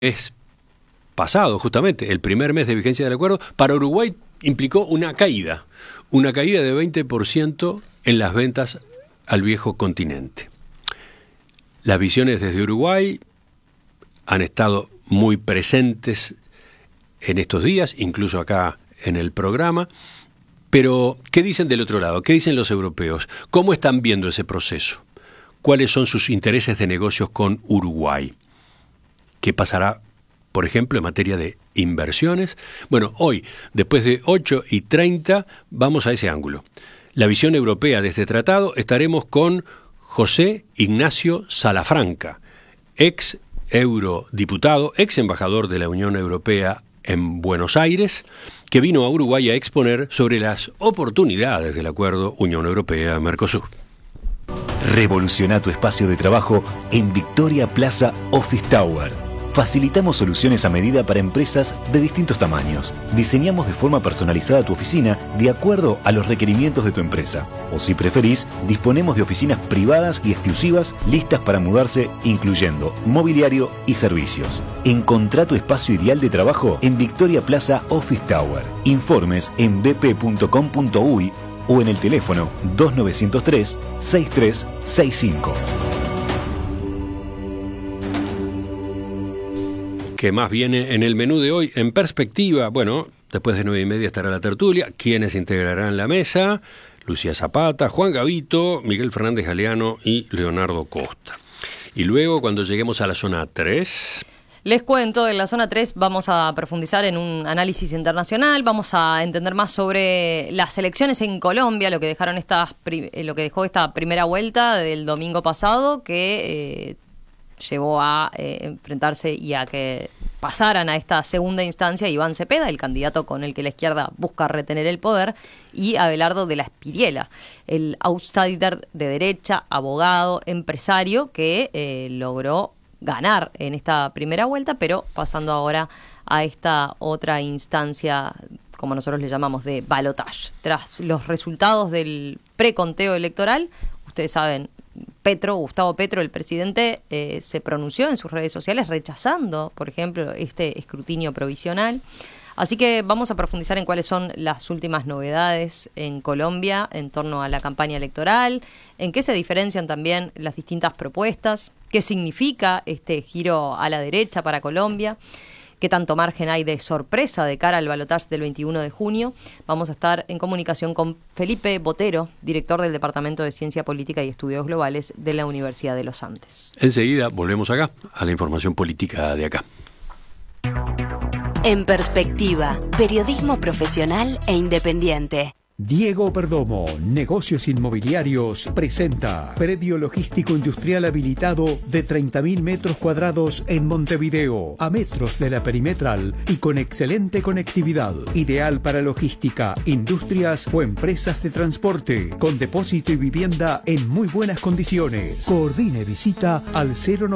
Es pasado, justamente, el primer mes de vigencia del acuerdo, para Uruguay implicó una caída de 20% en las ventas al viejo continente. Las visiones desde Uruguay han estado muy presentes en estos días, incluso acá en el programa, pero ¿qué dicen del otro lado? ¿Qué dicen los europeos? ¿Cómo están viendo ese proceso? ¿Cuáles son sus intereses de negocios con Uruguay? ¿Qué pasará, por ejemplo, en materia de inversiones? Bueno, hoy, después de 8:30, vamos a ese ángulo. La visión europea de este tratado, estaremos con José Ignacio Salafranca, ex eurodiputado, ex embajador de la Unión Europea en Buenos Aires, que vino a Uruguay a exponer sobre las oportunidades del acuerdo Unión Europea-Mercosur. Revoluciona tu espacio de trabajo en Victoria Plaza Office Tower. Facilitamos soluciones a medida para empresas de distintos tamaños. Diseñamos de forma personalizada tu oficina de acuerdo a los requerimientos de tu empresa. O si preferís, disponemos de oficinas privadas y exclusivas listas para mudarse, incluyendo mobiliario y servicios. Encontrá tu espacio ideal de trabajo en Victoria Plaza Office Tower. Informes en bp.com.uy o en el teléfono 2903-6365. ¿Qué más viene en el menú de hoy? En perspectiva, bueno, después de 9:30 estará la tertulia. ¿Quiénes integrarán la mesa? Lucía Zapata, Juan Gavito, Miguel Fernández Galeano y Leonardo Costa. Y luego, cuando lleguemos a la zona 3... Les cuento, en la zona 3 vamos a profundizar en un análisis internacional, vamos a entender más sobre las elecciones en Colombia, lo que dejó esta primera vuelta del domingo pasado, que llevó a enfrentarse y a que pasaran a esta segunda instancia Iván Cepeda, el candidato con el que la izquierda busca retener el poder, y Abelardo de la Espriella, el outsider de derecha, abogado, empresario, que logró ganar en esta primera vuelta, pero pasando ahora a esta otra instancia, como nosotros le llamamos, de balotage. Tras los resultados del preconteo electoral, ustedes saben, Gustavo Petro, el presidente, se pronunció en sus redes sociales rechazando, por ejemplo, este escrutinio provisional. Así que vamos a profundizar en cuáles son las últimas novedades en Colombia en torno a la campaña electoral, en qué se diferencian también las distintas propuestas, qué significa este giro a la derecha para Colombia, qué tanto margen hay de sorpresa de cara al balotaje del 21 de junio. Vamos a estar en comunicación con Felipe Botero, director del Departamento de Ciencia Política y Estudios Globales de la Universidad de los Andes. Enseguida volvemos acá, a la información política de acá. En Perspectiva, periodismo profesional e independiente. Diego Perdomo, Negocios Inmobiliarios, presenta predio logístico industrial habilitado de 30.000 metros cuadrados en Montevideo, a metros de la perimetral y con excelente conectividad. Ideal para logística, industrias o empresas de transporte, con depósito y vivienda en muy buenas condiciones. Coordine visita al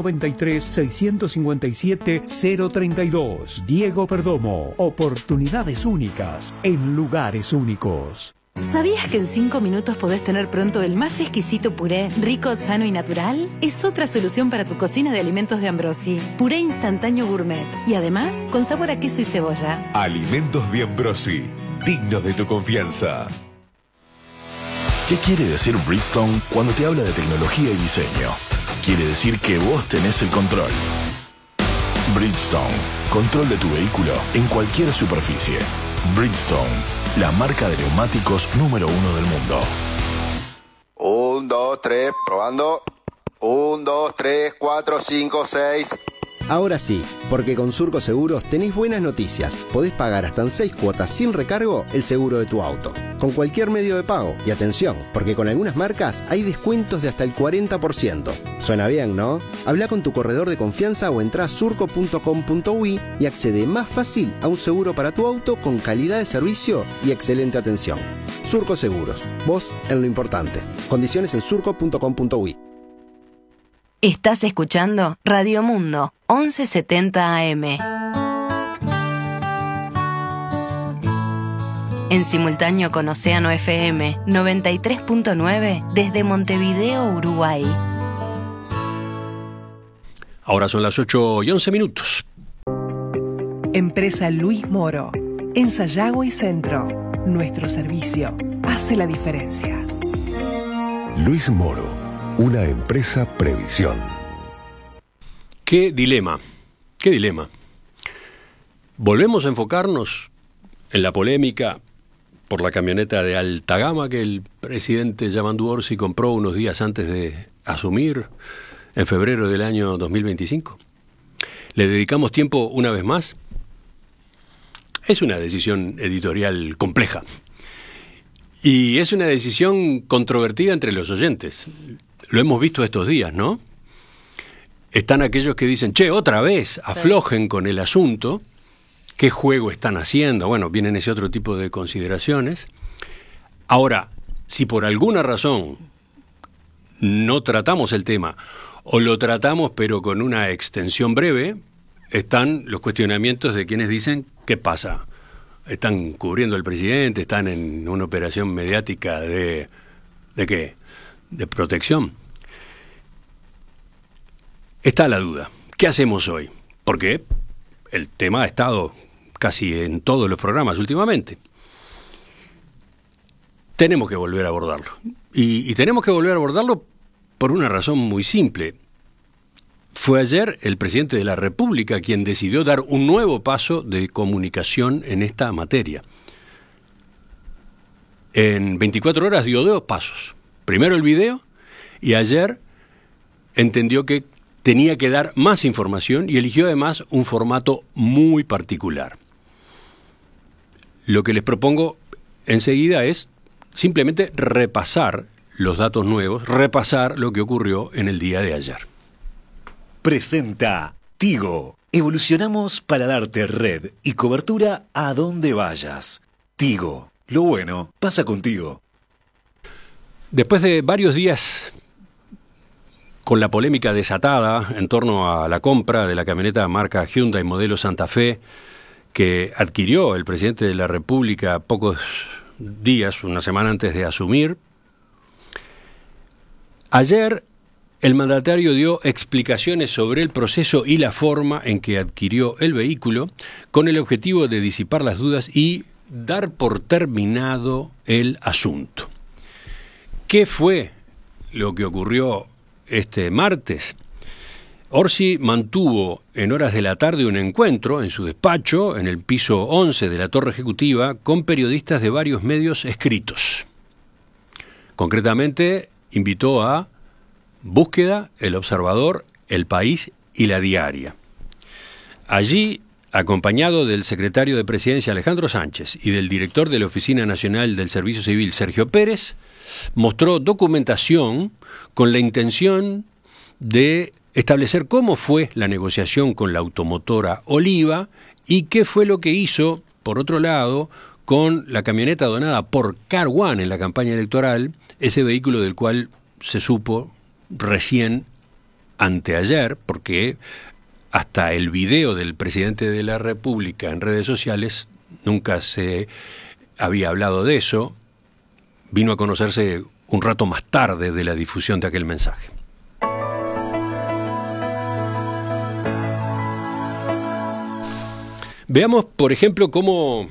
093-657-032. Diego Perdomo, oportunidades únicas en lugares únicos. ¿Sabías que en 5 minutos podés tener pronto el más exquisito puré, rico, sano y natural? Es otra solución para tu cocina de alimentos de Ambrosi. Puré instantáneo gourmet. Y además, con sabor a queso y cebolla. Alimentos de Ambrosi. Dignos de tu confianza. ¿Qué quiere decir Bridgestone cuando te habla de tecnología y diseño? Quiere decir que vos tenés el control. Bridgestone. Control de tu vehículo en cualquier superficie. Bridgestone, la marca de neumáticos número 1 del mundo. 1, 2, 3, probando. 1, 2, 3, 4, 5, 6. Ahora sí, porque con Surco Seguros tenés buenas noticias. Podés pagar hasta en 6 cuotas sin recargo el seguro de tu auto, con cualquier medio de pago. Y atención, porque con algunas marcas hay descuentos de hasta el 40%. Suena bien, ¿no? Habla con tu corredor de confianza o entrá a surco.com.uy y accede más fácil a un seguro para tu auto con calidad de servicio y excelente atención. Surco Seguros, vos en lo importante. Condiciones en surco.com.uy. Estás escuchando Radio Mundo, 1170 AM. En simultáneo con Océano FM 93.9 desde Montevideo, Uruguay. Ahora son las 8:11. Empresa Luis Moro. En Sayago y Centro. Nuestro servicio hace la diferencia. Luis Moro, una empresa Previsión. ¿Qué dilema? ¿Qué dilema? Volvemos a enfocarnos en la polémica por la camioneta de alta gama que el presidente Yamandu Orsi compró unos días antes de asumir en febrero del año 2025. ¿Le dedicamos tiempo una vez más? Es una decisión editorial compleja. Y es una decisión controvertida entre los oyentes. Lo hemos visto estos días, ¿no? Están aquellos que dicen, che, otra vez, aflojen con el asunto. ¿Qué juego están haciendo? Bueno, vienen ese otro tipo de consideraciones. Ahora, si por alguna razón no tratamos el tema, o lo tratamos pero con una extensión breve, están los cuestionamientos de quienes dicen, ¿qué pasa? Están cubriendo al presidente, están en una operación mediática ¿de qué? De protección. Está la duda. ¿Qué hacemos hoy? Porque el tema ha estado casi en todos los programas últimamente. Tenemos que volver a abordarlo. Y tenemos que volver a abordarlo por una razón muy simple. Fue ayer el presidente de la República quien decidió dar un nuevo paso de comunicación en esta materia. En 24 horas dio 2 pasos. Primero el video y ayer entendió que tenía que dar más información y eligió además un formato muy particular. Lo que les propongo enseguida es simplemente repasar los datos nuevos, repasar lo que ocurrió en el día de ayer. Presenta Tigo. Evolucionamos para darte red y cobertura a donde vayas. Tigo. Lo bueno pasa contigo. Después de varios días con la polémica desatada en torno a la compra de la camioneta marca Hyundai modelo Santa Fe que adquirió el presidente de la República pocos días, una semana antes de asumir, ayer el mandatario dio explicaciones sobre el proceso y la forma en que adquirió el vehículo con el objetivo de disipar las dudas y dar por terminado el asunto. ¿Qué fue lo que ocurrió este martes? Orsi mantuvo en horas de la tarde un encuentro en su despacho, en el piso 11 de la Torre Ejecutiva, con periodistas de varios medios escritos. Concretamente, invitó a Búsqueda, El Observador, El País y La Diaria. Allí, acompañado del secretario de Presidencia Alejandro Sánchez y del director de la Oficina Nacional del Servicio Civil Sergio Pérez, mostró documentación con la intención de establecer cómo fue la negociación con la automotora Oliva y qué fue lo que hizo, por otro lado, con la camioneta donada por Car One en la campaña electoral, ese vehículo del cual se supo recién anteayer, porque hasta el video del presidente de la República en redes sociales nunca se había hablado de eso, vino a conocerse un rato más tarde de la difusión de aquel mensaje. Veamos, por ejemplo, cómo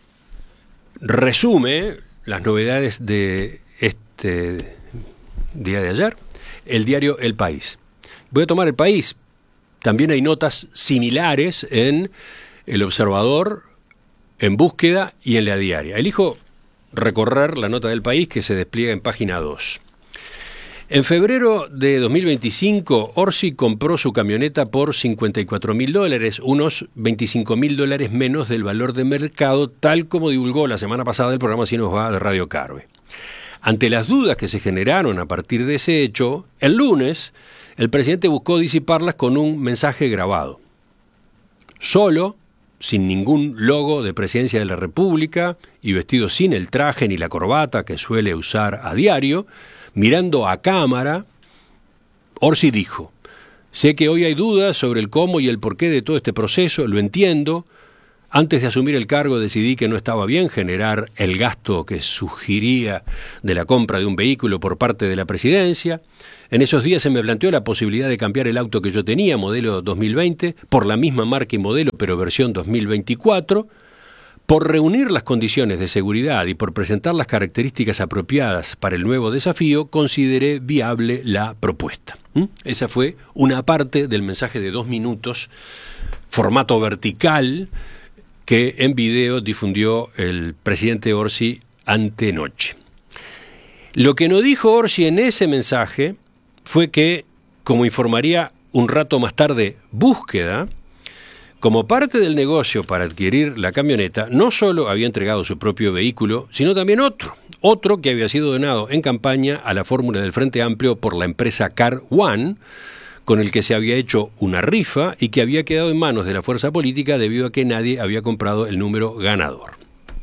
resume las novedades de este día de ayer el diario El País. Voy a tomar El País. También hay notas similares en El Observador, en Búsqueda y en La Diaria. Elijo recorrer la nota del País que se despliega en página 2. En febrero de 2025, Orsi compró su camioneta por $54.000, unos $25.000 menos del valor de mercado, tal como divulgó la semana pasada el programa Así Nos Va de Radio Carve. Ante las dudas que se generaron a partir de ese hecho, el lunes el presidente buscó disiparlas con un mensaje grabado. Solo, sin ningún logo de Presidencia de la República y vestido sin el traje ni la corbata que suele usar a diario, mirando a cámara, Orsi dijo: sé que hoy hay dudas sobre el cómo y el porqué de todo este proceso, lo entiendo. Antes de asumir el cargo decidí que no estaba bien generar el gasto que sugería de la compra de un vehículo por parte de la presidencia. En esos días se me planteó la posibilidad de cambiar el auto que yo tenía, modelo 2020, por la misma marca y modelo, pero versión 2024. Por reunir las condiciones de seguridad y por presentar las características apropiadas para el nuevo desafío, consideré viable la propuesta. Esa fue una parte del mensaje de 2 minutos, formato vertical, que en video difundió el presidente Orsi antenoche. Lo que no dijo Orsi en ese mensaje fue que, como informaría un rato más tarde Búsqueda, como parte del negocio para adquirir la camioneta, no solo había entregado su propio vehículo, sino también otro que había sido donado en campaña a la fórmula del Frente Amplio por la empresa Car One, con el que se había hecho una rifa y que había quedado en manos de la fuerza política debido a que nadie había comprado el número ganador.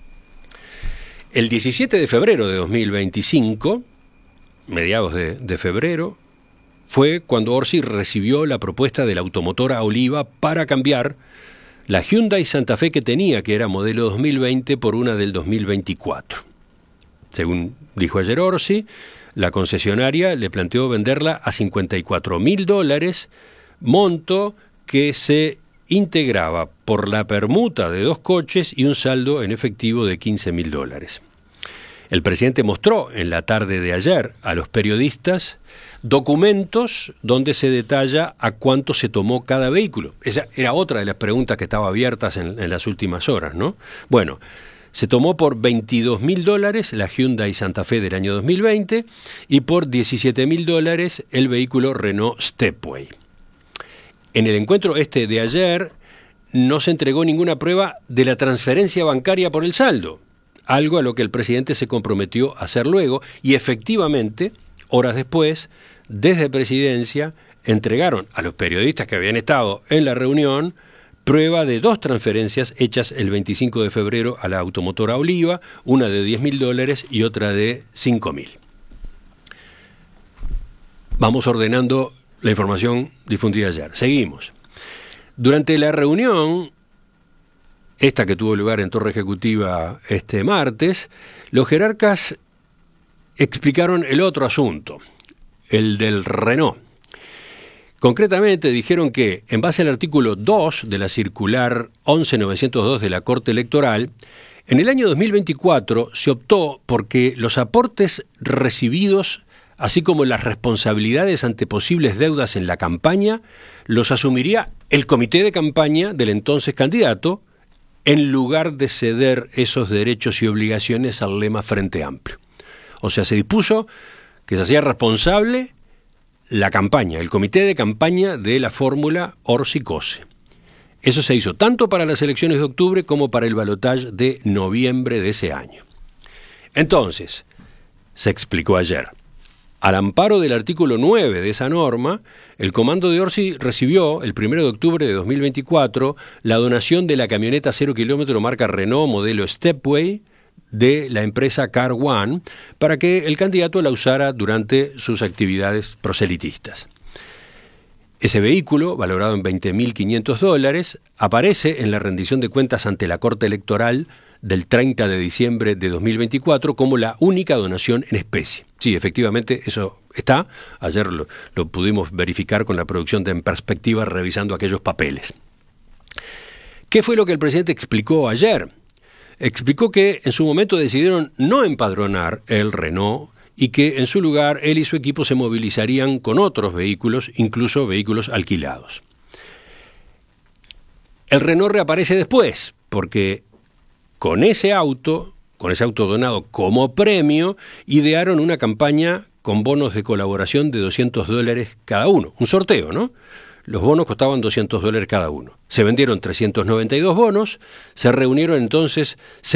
El 17 de febrero de 2025, mediados de febrero, fue cuando Orsi recibió la propuesta de la automotora Oliva para cambiar la Hyundai Santa Fe que tenía, que era modelo 2020, por una del 2024. Según dijo ayer Orsi, la concesionaria le planteó venderla a $54.000, monto que se integraba por la permuta de 2 coches y un saldo en efectivo de $15.000. El presidente mostró en la tarde de ayer a los periodistas documentos donde se detalla a cuánto se tomó cada vehículo. Esa era otra de las preguntas que estaba abiertas en las últimas horas, ¿no? Bueno, se tomó por $22.000 la Hyundai Santa Fe del año 2020 y por $17.000 el vehículo Renault Stepway. En el encuentro de ayer no se entregó ninguna prueba de la transferencia bancaria por el saldo, algo a lo que el presidente se comprometió a hacer luego, y efectivamente, horas después, desde Presidencia, entregaron a los periodistas que habían estado en la reunión prueba de 2 transferencias hechas el 25 de febrero a la automotora Oliva, una de $10.000 y otra de $5.000. Vamos ordenando la información difundida ayer. Seguimos. Durante la reunión, esta que tuvo lugar en Torre Ejecutiva este martes, los jerarcas explicaron el otro asunto, el del Renault. Concretamente dijeron que, en base al artículo 2 de la circular 11.902 de la Corte Electoral, en el año 2024 se optó porque los aportes recibidos, así como las responsabilidades ante posibles deudas en la campaña, los asumiría el comité de campaña del entonces candidato, en lugar de ceder esos derechos y obligaciones al lema Frente Amplio. O sea, se dispuso que se hacía responsable la campaña, el comité de campaña de la fórmula Orsi-Cose. Eso se hizo tanto para las elecciones de octubre como para el balotaje de noviembre de ese año. Entonces, se explicó ayer, al amparo del artículo 9 de esa norma, el comando de Orsi recibió el 1 de octubre de 2024 la donación de la camioneta 0 kilómetro marca Renault modelo Stepway de la empresa Car One para que el candidato la usara durante sus actividades proselitistas. Ese vehículo, valorado en $20.500, aparece en la rendición de cuentas ante la Corte Electoral del 30 de diciembre de 2024 como la única donación en especie. Sí, efectivamente, eso está. Ayer lo pudimos verificar con la producción de En Perspectiva revisando aquellos papeles. ¿Qué fue lo que el presidente explicó ayer? Explicó que en su momento decidieron no empadronar el Renault y que en su lugar él y su equipo se movilizarían con otros vehículos, incluso vehículos alquilados. El Renault reaparece después, porque con ese auto donado como premio, idearon una campaña con bonos de colaboración de $200 cada uno. Un sorteo, ¿no? Los bonos costaban $200 cada uno. Se vendieron 392 bonos, se reunieron entonces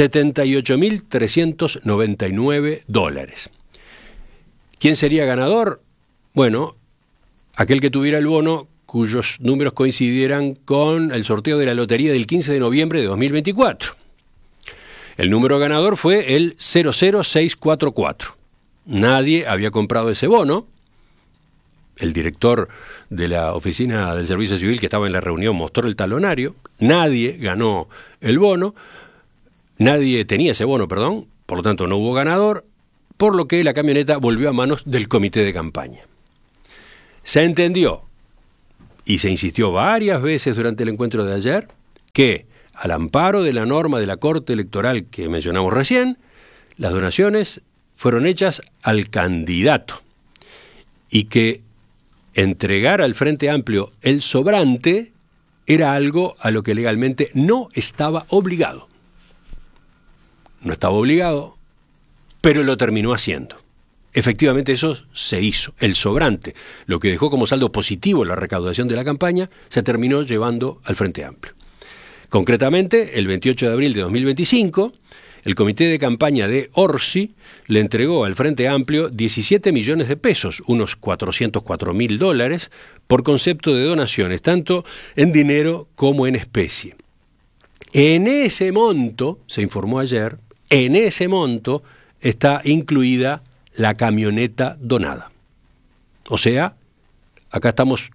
$78.399. ¿Quién sería ganador? Bueno, aquel que tuviera el bono cuyos números coincidieran con el sorteo de la lotería del 15 de noviembre de 2024. El número ganador fue el 00644. Nadie había comprado ese bono, el director de la oficina del Servicio Civil que estaba en la reunión mostró el talonario, nadie ganó el bono, nadie tenía ese bono, perdón, por lo tanto no hubo ganador, por lo que la camioneta volvió a manos del comité de campaña. Se entendió, y se insistió varias veces durante el encuentro de ayer, que al amparo de la norma de la Corte Electoral que mencionamos recién, las donaciones fueron hechas al candidato y que entregar al Frente Amplio el sobrante era algo a lo que legalmente no estaba obligado. No estaba obligado, pero lo terminó haciendo. Efectivamente eso se hizo. El sobrante, lo que dejó como saldo positivo la recaudación de la campaña, se terminó llevando al Frente Amplio. Concretamente, el 28 de abril de 2025, el comité de campaña de Orsi le entregó al Frente Amplio 17 millones de pesos, unos $404.000, por concepto de donaciones, tanto en dinero como en especie. En ese monto, se informó ayer, en ese monto está incluida la camioneta donada. O sea, acá estamos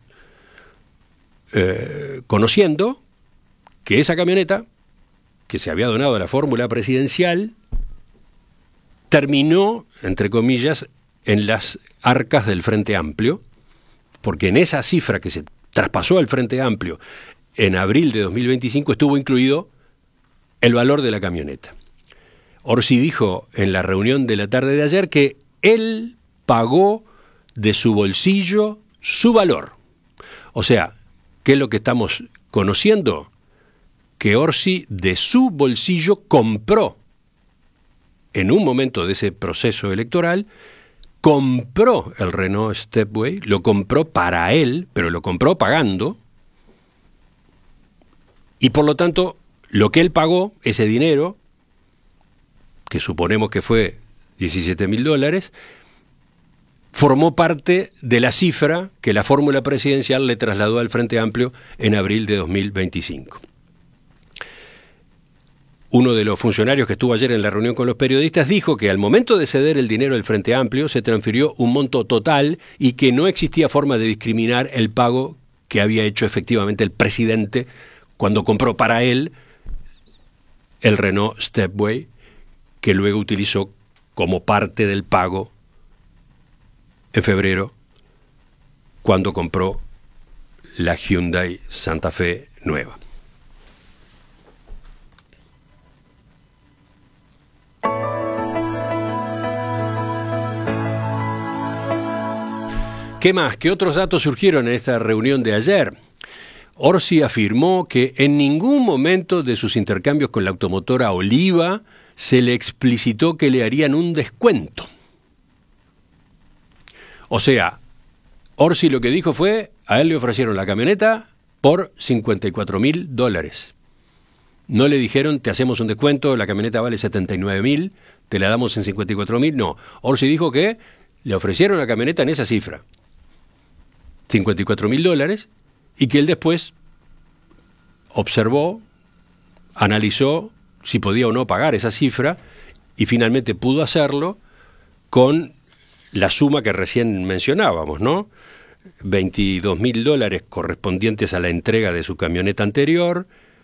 conociendo que esa camioneta, que se había donado a la fórmula presidencial, terminó, entre comillas, en las arcas del Frente Amplio, porque en esa cifra que se traspasó al Frente Amplio en abril de 2025 estuvo incluido el valor de la camioneta. Orsi dijo en la reunión de la tarde de ayer que él pagó de su bolsillo su valor. O sea, ¿qué es lo que estamos conociendo? Que Orsi de su bolsillo compró, en un momento de ese proceso electoral, compró el Renault Stepway, lo compró para él, pero lo compró pagando, y por lo tanto, lo que él pagó, ese dinero, que suponemos que fue $17.000, formó parte de la cifra que la fórmula presidencial le trasladó al Frente Amplio en abril de 2025. Uno de los funcionarios que estuvo ayer en la reunión con los periodistas dijo que al momento de ceder el dinero del Frente Amplio se transfirió un monto total y que no existía forma de discriminar el pago que había hecho efectivamente el presidente cuando compró para él el Renault Stepway, que luego utilizó como parte del pago en febrero cuando compró la Hyundai Santa Fe nueva. ¿Qué más? ¿Qué otros datos surgieron en esta reunión de ayer? Orsi afirmó que en ningún momento de sus intercambios con la automotora Oliva se le explicitó que le harían un descuento. O sea, Orsi lo que dijo fue, a él le ofrecieron la camioneta por $54.000. No le dijeron, te hacemos un descuento, la camioneta vale $79.000, te la damos en $54.000. No, Orsi dijo que le ofrecieron la camioneta en esa cifra, $54.000, y que él después observó, analizó si podía o no pagar esa cifra, y finalmente pudo hacerlo con la suma que recién mencionábamos, ¿no? $22.000 correspondientes a la entrega de su camioneta anterior,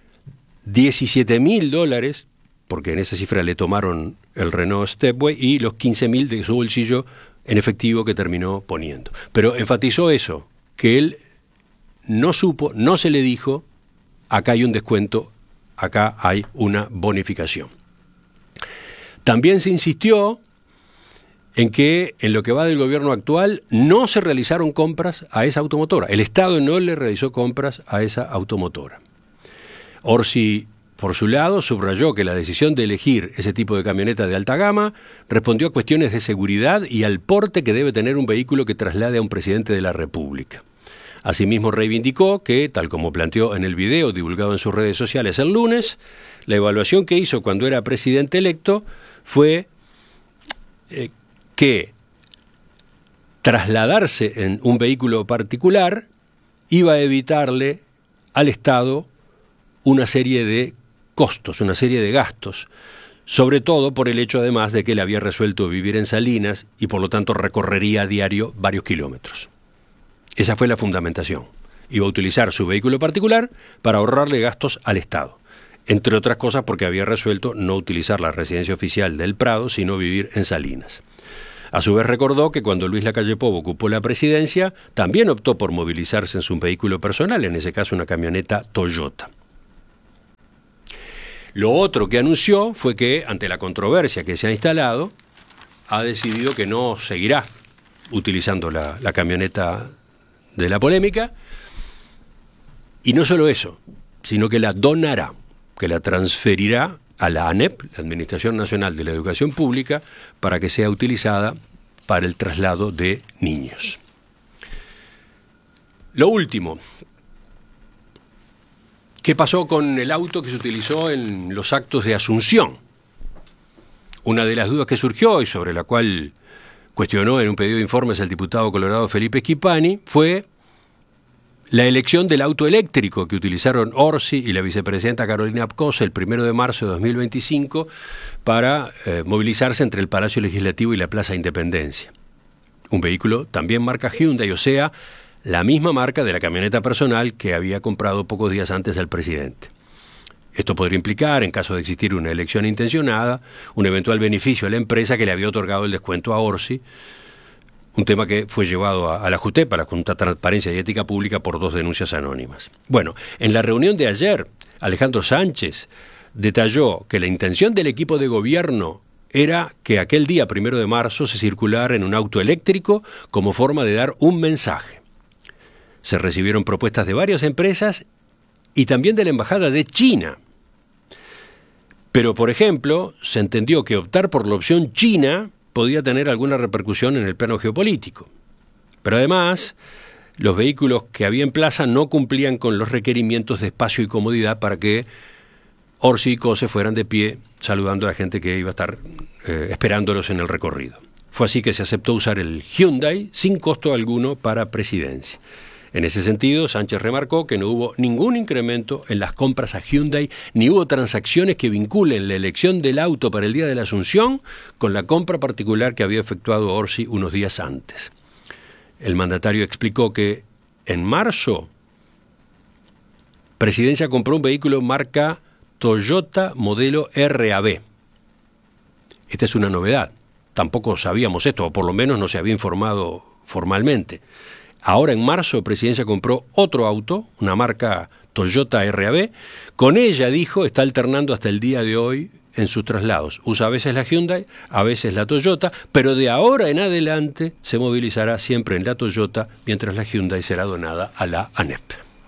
$17.000, porque en esa cifra le tomaron el Renault Stepway, y los $15.000 de su bolsillo en efectivo que terminó poniendo. Pero enfatizó eso, que él no supo, no se le dijo, acá hay un descuento, acá hay una bonificación. También se insistió en que en lo que va del gobierno actual no se realizaron compras a esa automotora. El Estado no le realizó compras a esa automotora. Orsi, por su lado, subrayó que la decisión de elegir ese tipo de camioneta de alta gama respondió a cuestiones de seguridad y al porte que debe tener un vehículo que traslade a un presidente de la República. Asimismo, reivindicó que, tal como planteó en el video divulgado en sus redes sociales el lunes, la evaluación que hizo cuando era presidente electo fue que trasladarse en un vehículo particular iba a evitarle al Estado una serie de costos, una serie de gastos, sobre todo por el hecho además de que él había resuelto vivir en Salinas y por lo tanto recorrería a diario varios kilómetros. Esa fue la fundamentación. Iba a utilizar su vehículo particular para ahorrarle gastos al Estado. Entre otras cosas porque había resuelto no utilizar la residencia oficial del Prado, sino vivir en Salinas. A su vez recordó que cuando Luis Lacalle Pou ocupó la presidencia, también optó por movilizarse en su vehículo personal, en ese caso una camioneta Toyota. Lo otro que anunció fue que, ante la controversia que se ha instalado, ha decidido que no seguirá utilizando la camioneta de la polémica, y no solo eso, sino que la donará, que la transferirá a la ANEP, la Administración Nacional de la Educación Pública, para que sea utilizada para el traslado de niños. Lo último, ¿qué pasó con el auto que se utilizó en los actos de Asunción? Una de las dudas que surgió y sobre la cual cuestionó en un pedido de informes el diputado colorado Felipe Schipani fue la elección del auto eléctrico que utilizaron Orsi y la vicepresidenta Carolina Apcosa el 1 de marzo de 2025 para movilizarse entre el Palacio Legislativo y la Plaza Independencia. Un vehículo también marca Hyundai, o sea, la misma marca de la camioneta personal que había comprado pocos días antes el presidente. Esto podría implicar, en caso de existir una elección intencionada, un eventual beneficio a la empresa que le había otorgado el descuento a Orsi, un tema que fue llevado a la JUTEP, a la Junta de Transparencia y Ética Pública, por 2 denuncias anónimas. Bueno, en la reunión de ayer, Alejandro Sánchez detalló que la intención del equipo de gobierno era que aquel día, 1 de marzo, se circulara en un auto eléctrico como forma de dar un mensaje. Se recibieron propuestas de varias empresas y también de la Embajada de China. Pero, por ejemplo, se entendió que optar por la opción china podía tener alguna repercusión en el plano geopolítico. Pero además, los vehículos que había en plaza no cumplían con los requerimientos de espacio y comodidad para que Orsi y Cose fueran de pie saludando a la gente que iba a estar esperándolos en el recorrido. Fue así que se aceptó usar el Hyundai sin costo alguno para presidencia. En ese sentido, Sánchez remarcó que no hubo ningún incremento en las compras a Hyundai, ni hubo transacciones que vinculen la elección del auto para el día de la Asunción con la compra particular que había efectuado Orsi unos días antes. El mandatario explicó que en marzo, Presidencia compró un vehículo marca Toyota modelo RAV. Esta es una novedad. Tampoco sabíamos esto, o por lo menos no se había informado formalmente. Ahora en marzo, Presidencia compró otro auto, una marca Toyota RAV. Con ella, dijo, está alternando hasta el día de hoy en sus traslados. Usa a veces la Hyundai, a veces la Toyota, pero de ahora en adelante se movilizará siempre en la Toyota, mientras la Hyundai será donada a la ANEP.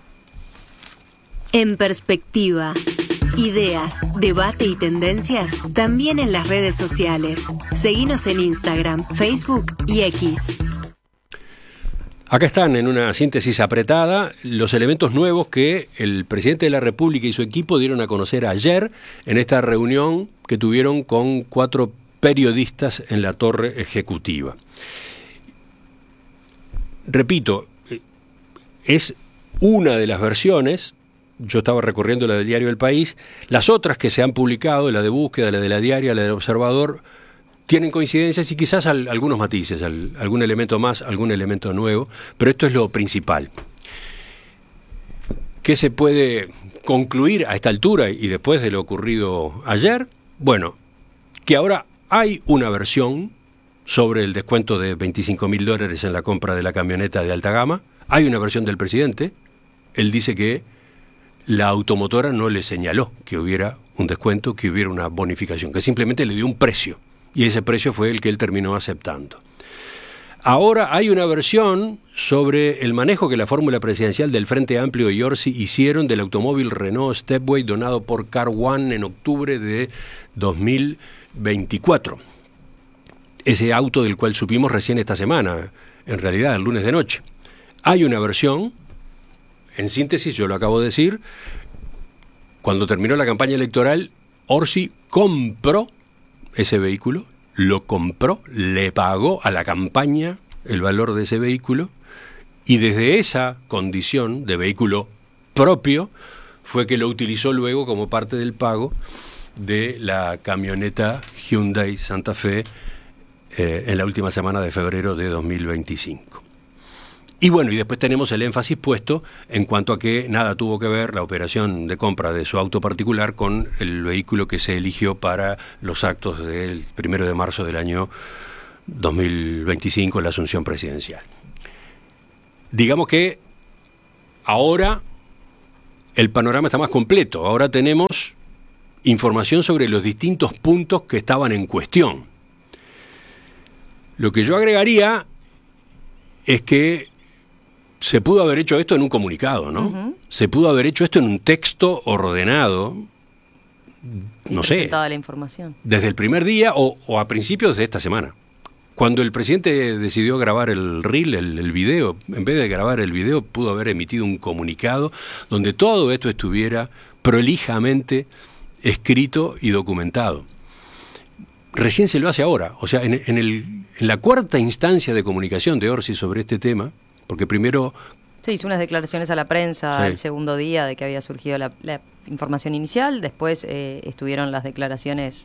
En perspectiva. Ideas, debate y tendencias también en las redes sociales. Seguinos en Instagram, Facebook y X. Acá están, en una síntesis apretada, los elementos nuevos que el presidente de la República y su equipo dieron a conocer ayer en esta reunión que tuvieron con 4 periodistas en la torre ejecutiva. Repito, es una de las versiones. Yo estaba recorriendo la del diario El País. Las otras que se han publicado, la de Búsqueda, la de La Diaria, la del Observador, tienen coincidencias y quizás algunos matices, algún elemento más, algún elemento nuevo, pero esto es lo principal. ¿Qué se puede concluir a esta altura y después de lo ocurrido ayer? Bueno, que ahora hay una versión sobre el descuento de $25.000 en la compra de la camioneta de alta gama. Hay una versión del presidente. Él dice que la automotora no le señaló que hubiera un descuento, que hubiera una bonificación, que simplemente le dio un precio. Y ese precio fue el que él terminó aceptando. Ahora hay una versión sobre el manejo que la fórmula presidencial del Frente Amplio y Orsi hicieron del automóvil Renault Stepway donado por Car One en octubre de 2024. Ese auto del cual supimos recién esta semana, en realidad el lunes de noche. Hay una versión, en síntesis, yo lo acabo de decir, cuando terminó la campaña electoral, Orsi compró ese vehículo, lo compró, le pagó a la campaña el valor de ese vehículo y desde esa condición de vehículo propio fue que lo utilizó luego como parte del pago de la camioneta Hyundai Santa Fe en la última semana de febrero de 2025. Y bueno, y después tenemos el énfasis puesto en cuanto a que nada tuvo que ver la operación de compra de su auto particular con el vehículo que se eligió para los actos del 1 de marzo del año 2025, la asunción presidencial. Digamos que ahora el panorama está más completo. Ahora tenemos información sobre los distintos puntos que estaban en cuestión. Lo que yo agregaría es que se pudo haber hecho esto en un comunicado, ¿no? Uh-huh. Se pudo haber hecho esto en un texto ordenado, no sé, la información desde el primer día o a principios de esta semana. Cuando el presidente decidió grabar el reel, el video, en vez de grabar el video, pudo haber emitido un comunicado donde todo esto estuviera prolijamente escrito y documentado. Recién se lo hace ahora. O sea, en la cuarta instancia de comunicación de Orsi sobre este tema, porque primero... Se hizo unas declaraciones a la prensa el segundo día de que había surgido la información inicial, después estuvieron las declaraciones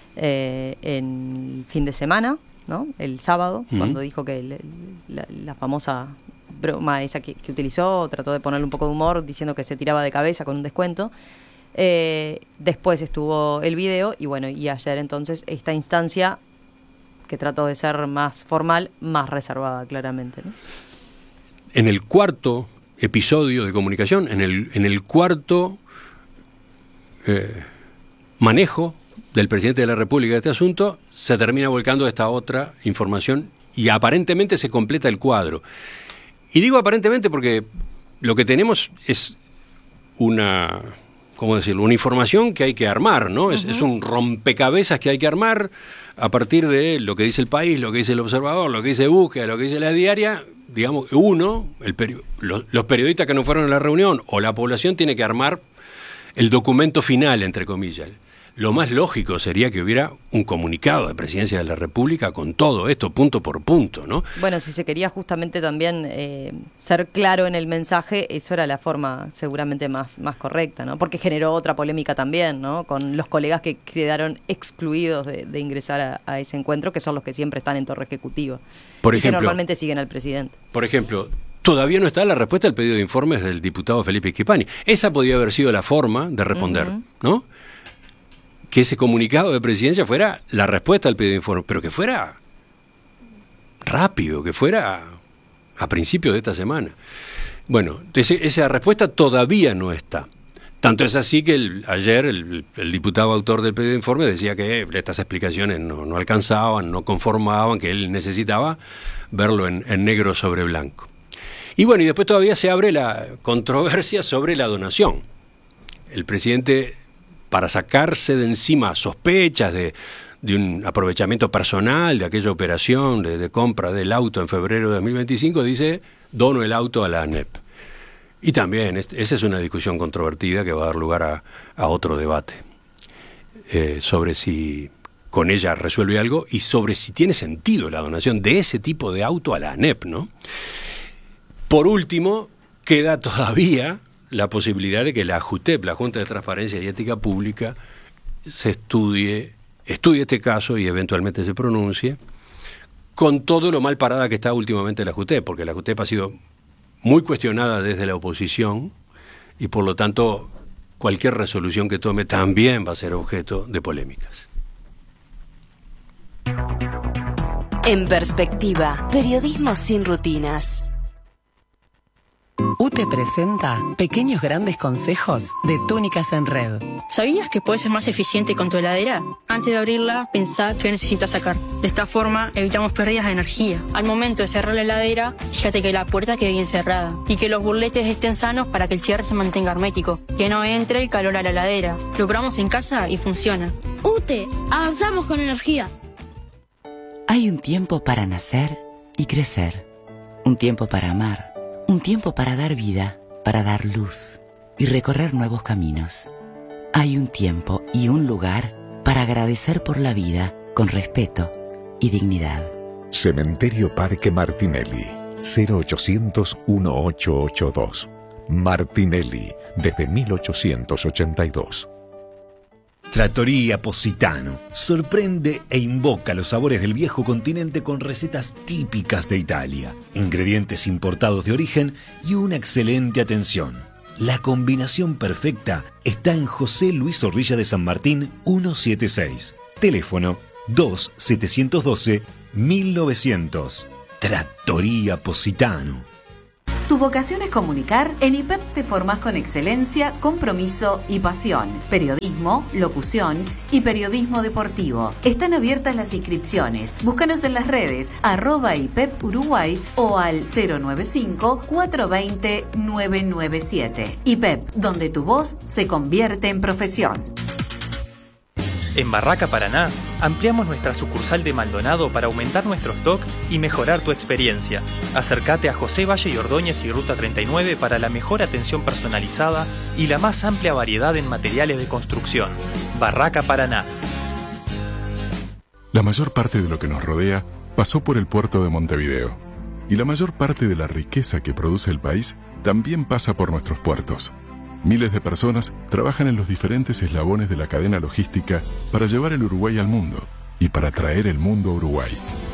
en fin de semana, ¿no? El sábado, cuando dijo que la famosa broma esa que utilizó, trató de ponerle un poco de humor diciendo que se tiraba de cabeza con un descuento. Después estuvo el video y bueno, y ayer entonces esta instancia que trató de ser más formal, más reservada claramente, ¿no? En el cuarto episodio de comunicación, en el cuarto manejo del presidente de la República de este asunto, se termina volcando esta otra información y aparentemente se completa el cuadro. Y digo aparentemente porque lo que tenemos es una información que hay que armar, ¿no? Es un rompecabezas que hay que armar a partir de lo que dice El País, lo que dice El Observador, lo que dice Búsqueda, lo que dice La Diaria. Digamos, los periodistas que no fueron a la reunión o la población tiene que armar el documento final, entre comillas. Lo más lógico sería que hubiera un comunicado de Presidencia de la República con todo esto, punto por punto, ¿no? Bueno, si se quería justamente también ser claro en el mensaje, eso era la forma seguramente más correcta, ¿no? Porque generó otra polémica también, ¿no? Con los colegas que quedaron excluidos de ingresar a ese encuentro, que son los que siempre están en torre ejecutiva. Por ejemplo, que normalmente siguen al presidente. Por ejemplo, todavía no está la respuesta al pedido de informes del diputado Felipe Schipani. Esa podía haber sido la forma de responder, ¿no? Que ese comunicado de presidencia fuera la respuesta al pedido de informe, pero que fuera rápido, que fuera a principios de esta semana. Bueno, esa respuesta todavía no está. Tanto es así que ayer el diputado autor del pedido de informe decía que estas explicaciones no alcanzaban, no conformaban, que él necesitaba verlo en negro sobre blanco. Y bueno, y después todavía se abre la controversia sobre la donación. El presidente, para sacarse de encima sospechas de un aprovechamiento personal de aquella operación de compra del auto en febrero de 2025, dice, dono el auto a la ANEP. Y también, esa es una discusión controvertida que va a dar lugar a otro debate sobre si con ella resuelve algo y sobre si tiene sentido la donación de ese tipo de auto a la ANEP, ¿no? Por último, queda todavía la posibilidad de que la JUTEP, la Junta de Transparencia y Ética Pública, se estudie este caso y eventualmente se pronuncie, con todo lo mal parada que está últimamente la JUTEP, porque la JUTEP ha sido muy cuestionada desde la oposición y por lo tanto cualquier resolución que tome también va a ser objeto de polémicas. En perspectiva, periodismo sin rutinas. UTE presenta Pequeños Grandes Consejos de Túnicas en Red. ¿Sabías que puedes ser más eficiente con tu heladera? Antes de abrirla, pensá qué necesitas sacar. De esta forma, evitamos pérdidas de energía. Al momento de cerrar la heladera, fíjate que la puerta quede bien cerrada y que los burletes estén sanos para que el cierre se mantenga hermético. Que no entre el calor a la heladera. Lo probamos en casa y funciona. UTE, avanzamos con energía. Hay un tiempo para nacer y crecer. Un tiempo para amar. Un tiempo para dar vida, para dar luz y recorrer nuevos caminos. Hay un tiempo y un lugar para agradecer por la vida con respeto y dignidad. Cementerio Parque Martinelli, 0800-1882. Martinelli, desde 1882. Trattoria Positano sorprende e invoca los sabores del viejo continente con recetas típicas de Italia, ingredientes importados de origen y una excelente atención. La combinación perfecta está en José Luis Zorrilla de San Martín 176. Teléfono 2-712-1900. Trattoria Positano. Tu vocación es comunicar. En IPEP te formás con excelencia, compromiso y pasión. Periodismo, locución y periodismo deportivo. Están abiertas las inscripciones. Búscanos en las redes @IPEP Uruguay o al 095-420-997. IPEP, donde tu voz se convierte en profesión. En Barraca Paraná, ampliamos nuestra sucursal de Maldonado para aumentar nuestro stock y mejorar tu experiencia. Acércate a José Valle y Ordóñez y Ruta 39 para la mejor atención personalizada y la más amplia variedad en materiales de construcción. Barraca Paraná. La mayor parte de lo que nos rodea pasó por el puerto de Montevideo. Y la mayor parte de la riqueza que produce el país también pasa por nuestros puertos. Miles de personas trabajan en los diferentes eslabones de la cadena logística para llevar el Uruguay al mundo y para traer el mundo a Uruguay.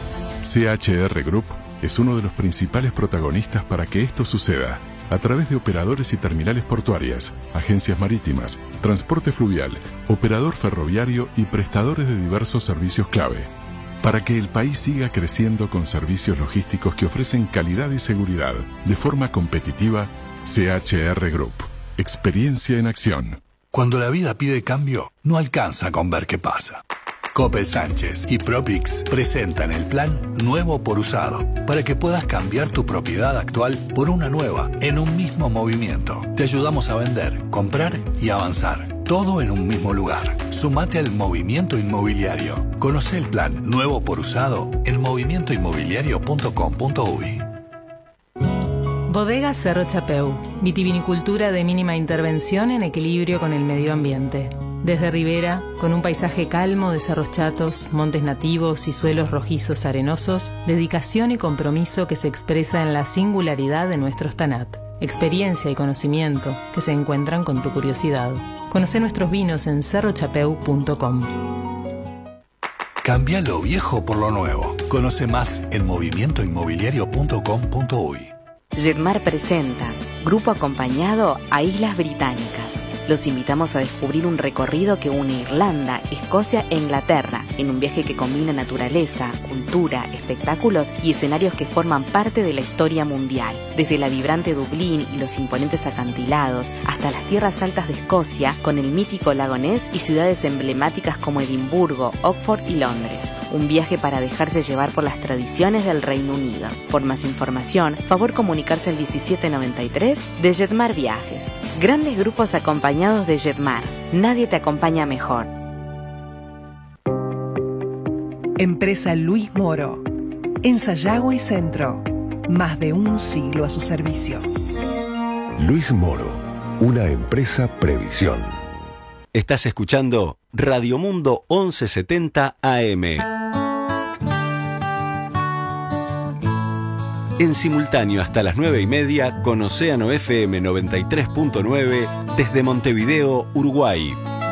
CHR Group es uno de los principales protagonistas para que esto suceda, a través de operadores y terminales portuarias, agencias marítimas, transporte fluvial, operador ferroviario y prestadores de diversos servicios clave. Para que el país siga creciendo con servicios logísticos que ofrecen calidad y seguridad de forma competitiva, CHR Group. Experiencia en acción. Cuando la vida pide cambio, no alcanza con ver qué pasa. Coppel Sánchez y Propix presentan el plan Nuevo por Usado, para que puedas cambiar tu propiedad actual por una nueva, en un mismo movimiento. Te ayudamos a vender, comprar y avanzar, todo en un mismo lugar. Sumate al movimiento inmobiliario. Conoce el plan Nuevo por Usado en movimientoinmobiliario.com.uy. Bodega Cerro Chapeu, vitivinicultura de mínima intervención en equilibrio con el medio ambiente. Desde Ribera, con un paisaje calmo de cerros chatos, montes nativos y suelos rojizos arenosos, dedicación y compromiso que se expresa en la singularidad de nuestros tanat. Experiencia y conocimiento que se encuentran con tu curiosidad. Conoce nuestros vinos en cerrochapeu.com. Cambia lo viejo por lo nuevo. Conoce más en movimientoinmobiliario.com.uy. Jetmar presenta Grupo Acompañado a Islas Británicas. Los invitamos a descubrir un recorrido que une Irlanda, Escocia e Inglaterra, en un viaje que combina naturaleza, cultura, espectáculos y escenarios que forman parte de la historia mundial. Desde la vibrante Dublín y los imponentes acantilados, hasta las tierras altas de Escocia, con el mítico lago Ness y ciudades emblemáticas como Edimburgo, Oxford y Londres. Un viaje para dejarse llevar por las tradiciones del Reino Unido. Por más información, favor comunicarse al 1793 de Jetmar Viajes. Grandes grupos acompañados de Jetmar. Nadie te acompaña mejor. Empresa Luis Moro. En Sayago y Centro. Más de un siglo a su servicio. Luis Moro, una empresa Previsión. Estás escuchando Radio Mundo 1170 AM. En simultáneo hasta las 9:30 con Océano FM 93.9 desde Montevideo, Uruguay.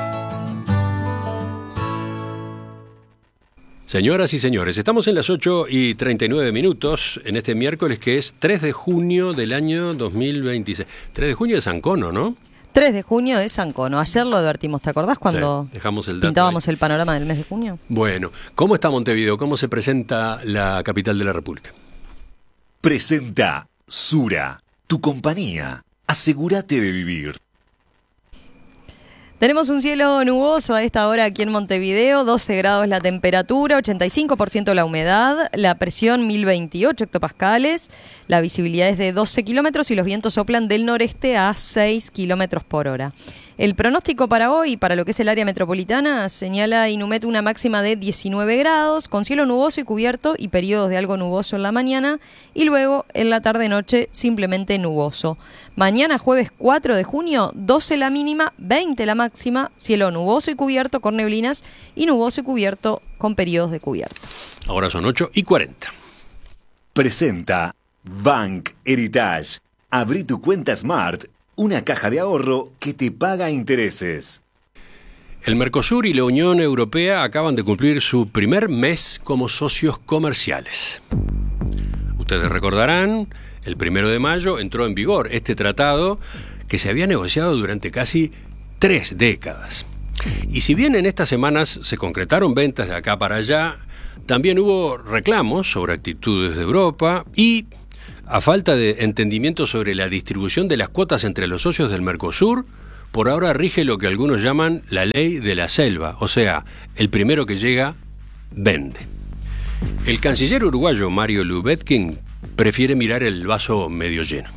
Señoras y señores, estamos en las 8:39 en este miércoles que es 3 de junio del año 2026. 3 de junio de San Cono, ¿no? 3 de junio de San Cono. Ayer lo advertimos, ¿te acordás cuando sí, dejamos el dato pintábamos ahí. El panorama del mes de junio? Bueno, ¿cómo está Montevideo? ¿Cómo se presenta la capital de la República? Presenta Sura, tu compañía. Asegúrate de vivir. Tenemos un cielo nuboso a esta hora aquí en Montevideo, 12 grados la temperatura, 85% la humedad, la presión 1028 hectopascales, la visibilidad es de 12 kilómetros y los vientos soplan del noreste a 6 kilómetros por hora. El pronóstico para hoy, para lo que es el área metropolitana, señala Inumet una máxima de 19 grados, con cielo nuboso y cubierto y periodos de algo nuboso en la mañana, y luego en la tarde-noche simplemente nuboso. Mañana jueves 4 de junio, 12 la mínima, 20 la máxima, cielo nuboso y cubierto con neblinas y nuboso y cubierto con periodos de cubierto. Ahora son 8:40. Presenta Bank Heritage. Abrí tu cuenta Smart, una caja de ahorro que te paga intereses. El Mercosur y la Unión Europea acaban de cumplir su primer mes como socios comerciales. Ustedes recordarán, el 1 de mayo entró en vigor este tratado que se había negociado durante casi 3 décadas. Y si bien en estas semanas se concretaron ventas de acá para allá, también hubo reclamos sobre actitudes de Europa y, a falta de entendimiento sobre la distribución de las cuotas entre los socios del Mercosur, por ahora rige lo que algunos llaman la ley de la selva, o sea, el primero que llega, vende. El canciller uruguayo Mario Lubetkin prefiere mirar el vaso medio lleno.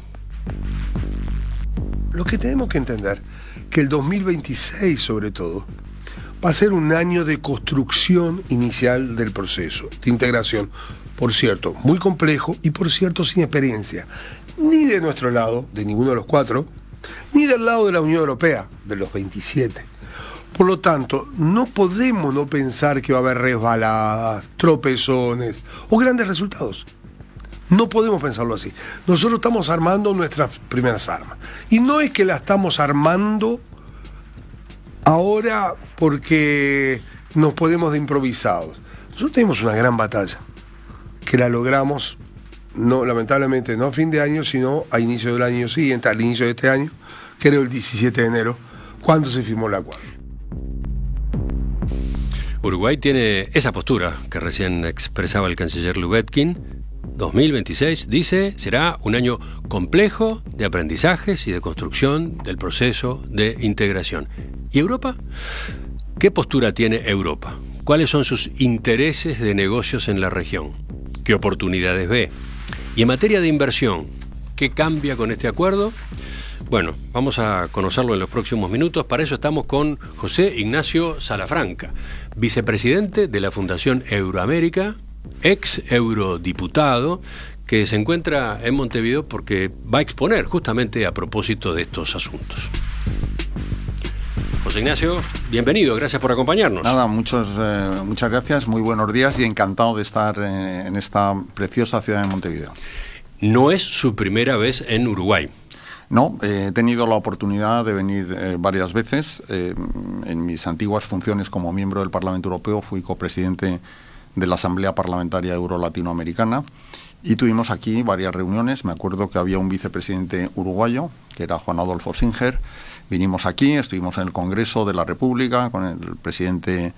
Lo que tenemos que entender, que el 2026 sobre todo, va a ser un año de construcción inicial del proceso, de integración. Por cierto, muy complejo y por cierto sin experiencia, ni de nuestro lado, de ninguno de los 4, ni del lado de la Unión Europea, de los 27. Por lo tanto, no podemos no pensar que va a haber resbaladas, tropezones o grandes resultados. No podemos pensarlo así. Nosotros estamos armando nuestras primeras armas. Y no es que la estamos armando ahora porque nos podemos de improvisados. Nosotros tenemos una gran batalla que la logramos, no, lamentablemente no a fin de año, sino a inicio del año siguiente, al inicio de este año, creo el 17 de enero, cuando se firmó el acuerdo. Uruguay tiene esa postura que recién expresaba el canciller Lubetkin. 2026, dice, será un año complejo de aprendizajes y de construcción del proceso de integración. ¿Y Europa? ¿Qué postura tiene Europa? ¿Cuáles son sus intereses de negocios en la región? ¿Qué oportunidades ve? Y en materia de inversión, ¿qué cambia con este acuerdo? Bueno, vamos a conocerlo en los próximos minutos. Para eso estamos con José Ignacio Salafranca, vicepresidente de la Fundación Euroamérica, ex eurodiputado, que se encuentra en Montevideo porque va a exponer justamente a propósito de estos asuntos. José Ignacio, bienvenido, gracias por acompañarnos. Nada, muchas gracias, muy buenos días y encantado de estar en esta preciosa ciudad de Montevideo. No es su primera vez en Uruguay. No, he tenido la oportunidad de venir varias veces. En mis antiguas funciones como miembro del Parlamento Europeo fui copresidente de la Asamblea Parlamentaria Euro-Latinoamericana y tuvimos aquí varias reuniones. Me acuerdo que había un vicepresidente uruguayo, que era Juan Adolfo Singer. Vinimos aquí, estuvimos en el Congreso de la República con el presidente,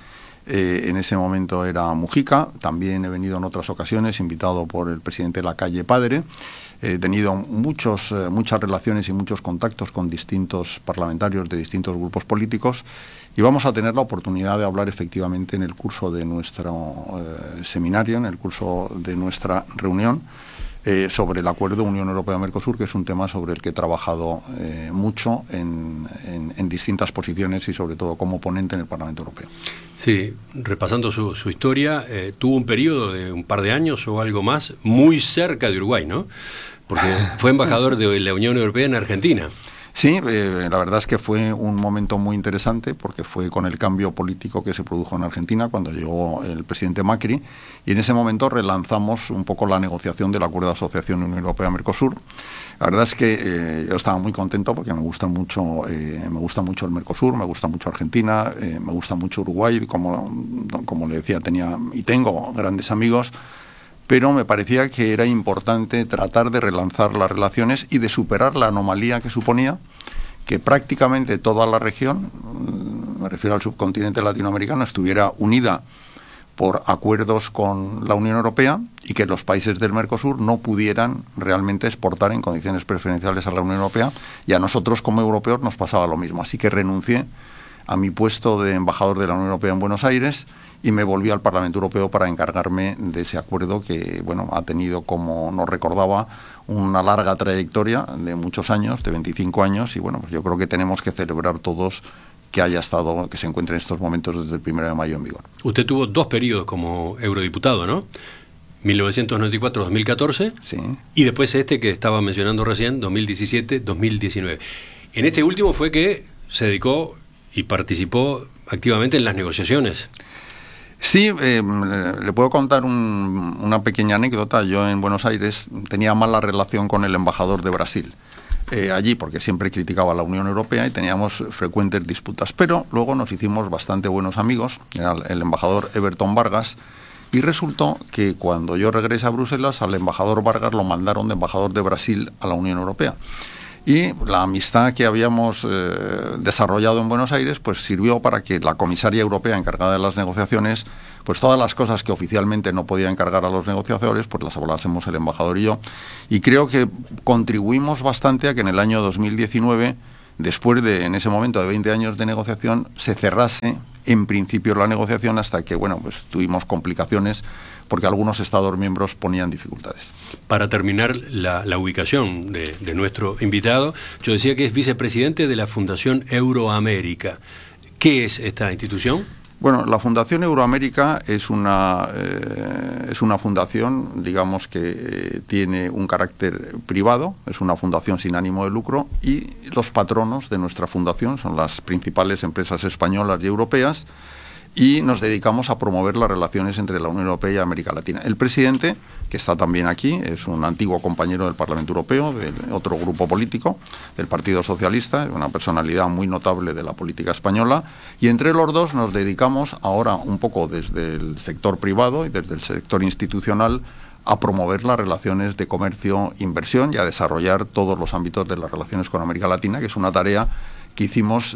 en ese momento era Mujica. También he venido en otras ocasiones, invitado por el presidente Lacalle Padre. He tenido muchas relaciones y muchos contactos con distintos parlamentarios de distintos grupos políticos y vamos a tener la oportunidad de hablar efectivamente en el curso de nuestro seminario, en el curso de nuestra reunión, sobre el acuerdo Unión Europea-Mercosur, que es un tema sobre el que he trabajado mucho en distintas posiciones y sobre todo como ponente en el Parlamento Europeo. Sí, repasando su historia, tuvo un periodo de un par de años o algo más muy cerca de Uruguay, ¿no? Porque fue embajador de la Unión Europea en Argentina. Sí, la verdad es que fue un momento muy interesante porque fue con el cambio político que se produjo en Argentina cuando llegó el presidente Macri y en ese momento relanzamos un poco la negociación del acuerdo de asociación Unión Europea-Mercosur. La verdad es que yo estaba muy contento porque me gusta mucho el Mercosur, me gusta mucho Argentina, me gusta mucho Uruguay, como le decía, tengo grandes amigos, pero me parecía que era importante tratar de relanzar las relaciones y de superar la anomalía que suponía que prácticamente toda la región, me refiero al subcontinente latinoamericano, estuviera unida por acuerdos con la Unión Europea y que los países del Mercosur no pudieran realmente exportar en condiciones preferenciales a la Unión Europea, y a nosotros como europeos nos pasaba lo mismo. Así que renuncié a mi puesto de embajador de la Unión Europea en Buenos Aires y me volví al Parlamento Europeo para encargarme de ese acuerdo que, bueno, ha tenido, como nos recordaba, una larga trayectoria de muchos años, de 25 años, y bueno, pues yo creo que tenemos que celebrar todos que se encuentre en estos momentos desde el 1 de mayo en vigor. Usted tuvo 2 periodos como eurodiputado, ¿no? 1994-2014, sí. Y después este que estaba mencionando recién, 2017-2019. En este último fue que se dedicó y participó activamente en las negociaciones. Sí, le puedo contar una pequeña anécdota. Yo en Buenos Aires tenía mala relación con el embajador de Brasil. allí porque siempre criticaba a la Unión Europea y teníamos frecuentes disputas. Pero luego nos hicimos bastante buenos amigos, era el embajador Everton Vargas, y resultó que cuando yo regresé a Bruselas, al embajador Vargas lo mandaron de embajador de Brasil a la Unión Europea. Y la amistad que habíamos desarrollado en Buenos Aires pues sirvió para que la comisaria europea encargada de las negociaciones, pues todas las cosas que oficialmente no podía encargar a los negociadores, pues las hablásemos el embajador y yo. Y creo que contribuimos bastante a que en el año 2019, después de, en ese momento de 20 años de negociación, se cerrase en principio la negociación hasta que, bueno, pues tuvimos complicaciones porque algunos Estados miembros ponían dificultades. Para terminar la ubicación de nuestro invitado, yo decía que es vicepresidente de la Fundación Euroamérica. ¿Qué es esta institución? Bueno, la Fundación Euroamérica es una fundación, digamos, que tiene un carácter privado, es una fundación sin ánimo de lucro, y los patronos de nuestra fundación son las principales empresas españolas y europeas, y nos dedicamos a promover las relaciones entre la Unión Europea y América Latina. El presidente, que está también aquí, es un antiguo compañero del Parlamento Europeo, de otro grupo político, del Partido Socialista, una personalidad muy notable de la política española, y entre los dos nos dedicamos ahora un poco desde el sector privado y desde el sector institucional a promover las relaciones de comercio e inversión y a desarrollar todos los ámbitos de las relaciones con América Latina, que es una tarea que hicimos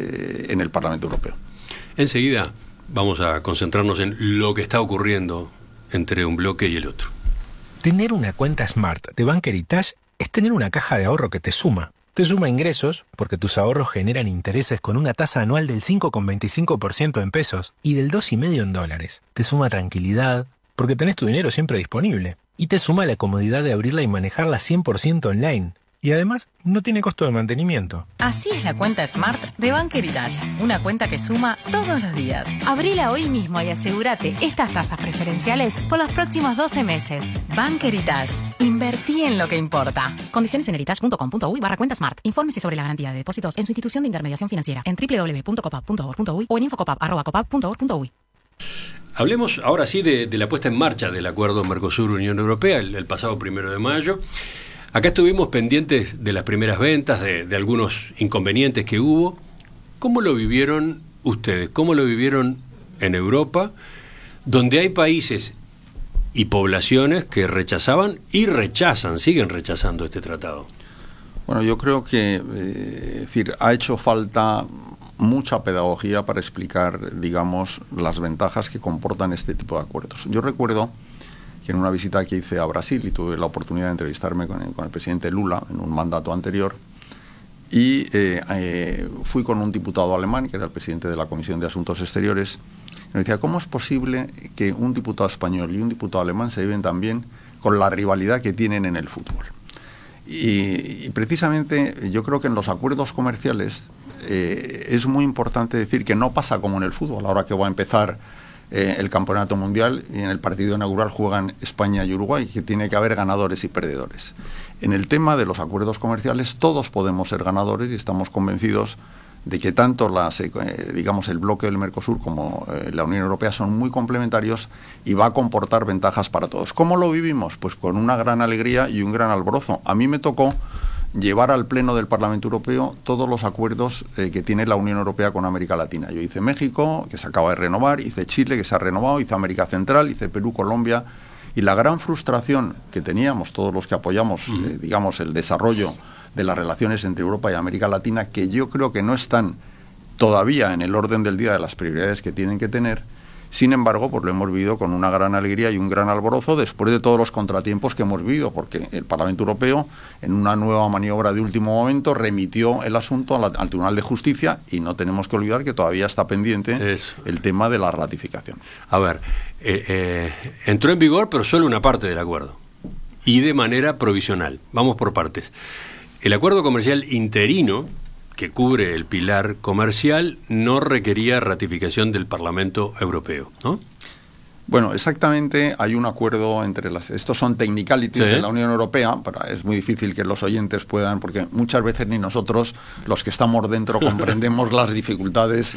en el Parlamento Europeo. Enseguida vamos a concentrarnos en lo que está ocurriendo entre un bloque y el otro. Tener una cuenta Smart de Bank Heritage es tener una caja de ahorro que te suma. Te suma ingresos, porque tus ahorros generan intereses con una tasa anual del 5,25% en pesos y del 2,5% en dólares. Te suma tranquilidad, porque tenés tu dinero siempre disponible. Y te suma la comodidad de abrirla y manejarla 100% online. Y además, no tiene costo de mantenimiento. Así es la cuenta Smart de Bank Heritage. Una cuenta que suma todos los días. Abrila hoy mismo y asegúrate estas tasas preferenciales por los próximos 12 meses. Bank Heritage. Invertí en lo que importa. Condiciones en heritage.com.uy/cuenta Smart. Infórmese sobre la garantía de depósitos en su institución de intermediación financiera en www.copap.org.uy o en infocopap@copap.org.uy. Hablemos ahora sí de la puesta en marcha del acuerdo Mercosur-Unión Europea el pasado 1 de mayo. Acá estuvimos pendientes de las primeras ventas, de algunos inconvenientes que hubo. ¿Cómo lo vivieron ustedes? ¿Cómo lo vivieron en Europa, donde hay países y poblaciones que rechazaban y rechazan, siguen rechazando este tratado? Bueno, yo creo que ha hecho falta mucha pedagogía para explicar, digamos, las ventajas que comportan este tipo de acuerdos. Yo recuerdo que en una visita que hice a Brasil, y tuve la oportunidad de entrevistarme con el presidente Lula en un mandato anterior, y fui con un diputado alemán, que era el presidente de la Comisión de Asuntos Exteriores, y me decía, ¿cómo es posible que un diputado español y un diputado alemán se lleven tan bien con la rivalidad que tienen en el fútbol? Y precisamente yo creo que en los acuerdos comerciales es muy importante decir que no pasa como en el fútbol, ahora que va a empezar el campeonato mundial y en el partido inaugural juegan España y Uruguay, que tiene que haber ganadores y perdedores. En el tema de los acuerdos comerciales todos podemos ser ganadores y estamos convencidos de que tanto digamos el bloque del Mercosur como la Unión Europea son muy complementarios y va a comportar ventajas para todos. ¿Cómo lo vivimos? Pues con una gran alegría y un gran alborozo. A mí me tocó llevar al Pleno del Parlamento Europeo todos los acuerdos que tiene la Unión Europea con América Latina. Yo hice México, que se acaba de renovar, hice Chile, que se ha renovado, hice América Central, hice Perú, Colombia, y la gran frustración que teníamos todos los que apoyamos, digamos, el desarrollo de las relaciones entre Europa y América Latina, que yo creo que no están todavía en el orden del día de las prioridades que tienen que tener. Sin embargo, pues lo hemos vivido con una gran alegría y un gran alborozo después de todos los contratiempos que hemos vivido, porque el Parlamento Europeo, en una nueva maniobra de último momento, remitió el asunto al Tribunal de Justicia y no tenemos que olvidar que todavía está pendiente el tema de la ratificación. A ver, entró en vigor, pero solo una parte del acuerdo y de manera provisional. Vamos por partes. El acuerdo comercial interino, que cubre el pilar comercial, no requería ratificación del Parlamento Europeo, ¿no? Bueno, exactamente, hay un acuerdo entre las... Estos son technicalities de la Unión Europea, es muy difícil que los oyentes puedan, porque muchas veces ni nosotros, los que estamos dentro, comprendemos las dificultades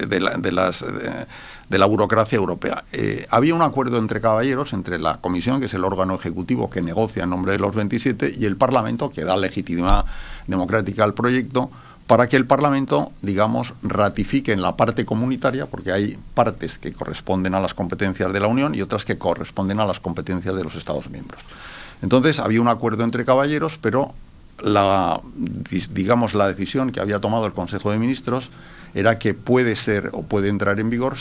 de la burocracia europea. Había un acuerdo entre caballeros, entre la Comisión, que es el órgano ejecutivo que negocia en nombre de los 27, y el Parlamento, que da legitimidad democrática al proyecto, para que el Parlamento, digamos, ratifique en la parte comunitaria, porque hay partes que corresponden a las competencias de la Unión y otras que corresponden a las competencias de los Estados miembros. Entonces, había un acuerdo entre caballeros, pero la decisión que había tomado el Consejo de Ministros era que puede ser o puede entrar en vigor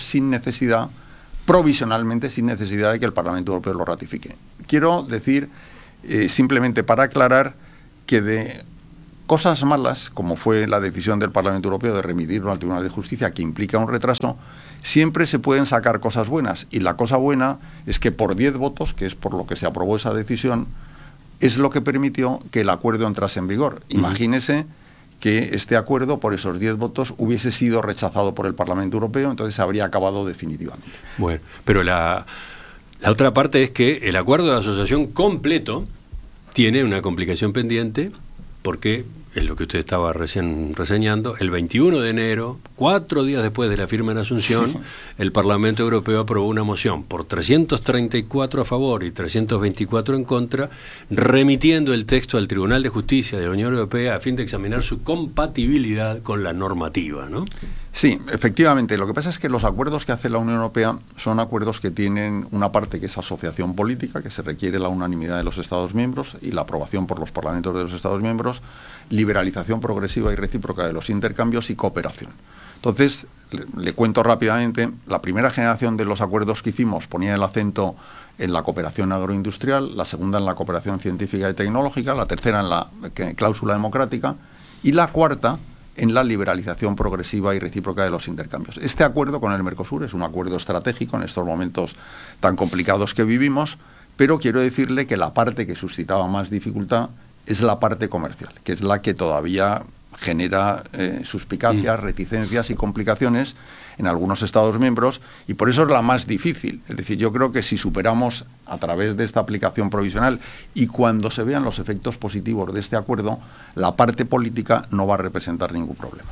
provisionalmente, sin necesidad de que el Parlamento Europeo lo ratifique. Quiero decir, simplemente para aclarar, que de cosas malas, como fue la decisión del Parlamento Europeo de remitirlo al Tribunal de Justicia, que implica un retraso, siempre se pueden sacar cosas buenas. Y la cosa buena es que por 10 votos, que es por lo que se aprobó esa decisión, es lo que permitió que el acuerdo entrase en vigor. Imagínese que este acuerdo, por esos 10 votos, hubiese sido rechazado por el Parlamento Europeo, entonces se habría acabado definitivamente. Bueno, pero la otra parte es que el acuerdo de asociación completo tiene una complicación pendiente, porque es lo que usted estaba recién reseñando, el 21 de enero, 4 días después de la firma en Asunción, el Parlamento Europeo aprobó una moción por 334 a favor y 324 en contra, remitiendo el texto al Tribunal de Justicia de la Unión Europea a fin de examinar su compatibilidad con la normativa, ¿no? Sí, efectivamente. Lo que pasa es que los acuerdos que hace la Unión Europea son acuerdos que tienen una parte que es asociación política, que se requiere la unanimidad de los Estados miembros y la aprobación por los parlamentos de los Estados miembros, liberalización progresiva y recíproca de los intercambios y cooperación. Entonces, le cuento rápidamente, la primera generación de los acuerdos que hicimos ponía el acento en la cooperación agroindustrial, la segunda en la cooperación científica y tecnológica, la tercera en la cláusula democrática y la cuarta en la liberalización progresiva y recíproca de los intercambios. Este acuerdo con el Mercosur es un acuerdo estratégico en estos momentos tan complicados que vivimos, pero quiero decirle que la parte que suscitaba más dificultad es la parte comercial, que es la que todavía genera suspicacias, reticencias y complicaciones en algunos Estados miembros, y por eso es la más difícil. Es decir, yo creo que si superamos a través de esta aplicación provisional y cuando se vean los efectos positivos de este acuerdo, la parte política no va a representar ningún problema.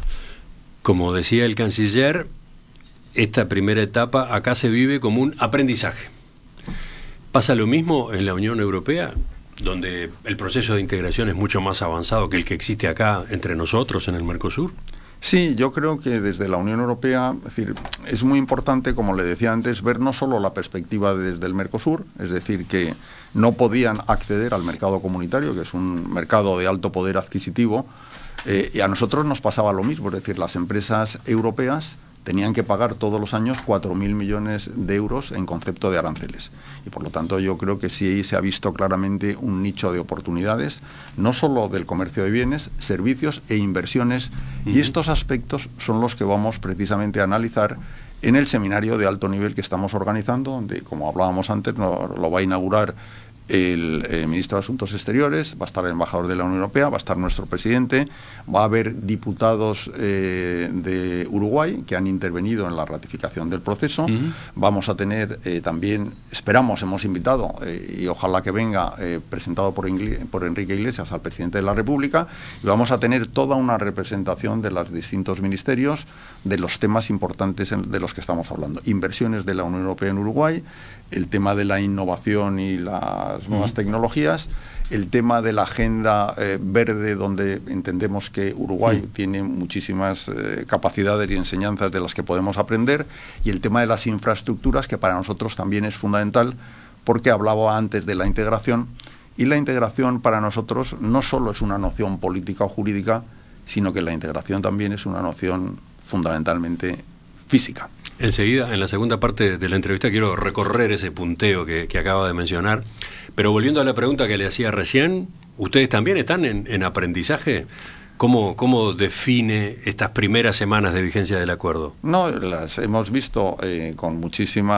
Como decía el canciller, esta primera etapa acá se vive como un aprendizaje. ¿Pasa lo mismo en la Unión Europea, donde el proceso de integración es mucho más avanzado que el que existe acá entre nosotros en el Mercosur? Sí, yo creo que desde la Unión Europea, es decir, es muy importante, como le decía antes, ver no solo la perspectiva desde el Mercosur, es decir, que no podían acceder al mercado comunitario, que es un mercado de alto poder adquisitivo, y a nosotros nos pasaba lo mismo, es decir, las empresas europeas tenían que pagar todos los años 4.000 millones de euros en concepto de aranceles. Y por lo tanto yo creo que sí se ha visto claramente un nicho de oportunidades, no solo del comercio de bienes, servicios e inversiones, y estos aspectos son los que vamos precisamente a analizar en el seminario de alto nivel que estamos organizando, donde, como hablábamos antes, lo va a inaugurar el ministro de Asuntos Exteriores, va a estar el embajador de la Unión Europea, va a estar nuestro presidente, va a haber diputados de Uruguay que han intervenido en la ratificación del proceso, vamos a tener también, hemos invitado, y ojalá que venga, presentado por Enrique Iglesias al presidente de la República, y vamos a tener toda una representación de los distintos ministerios de los temas importantes de los que estamos hablando. Inversiones de la Unión Europea en Uruguay, el tema de la innovación y las nuevas tecnologías, el tema de la agenda verde, donde entendemos que Uruguay tiene muchísimas capacidades y enseñanzas de las que podemos aprender, y el tema de las infraestructuras, que para nosotros también es fundamental, porque hablaba antes de la integración, y la integración para nosotros no solo es una noción política o jurídica, sino que la integración también es una noción fundamentalmente física. Enseguida, en la segunda parte de la entrevista, quiero recorrer ese punteo que acaba de mencionar. Pero volviendo a la pregunta que le hacía recién, ¿ustedes también están en aprendizaje? ¿Cómo define estas primeras semanas de vigencia del acuerdo? No, las hemos visto con muchísimo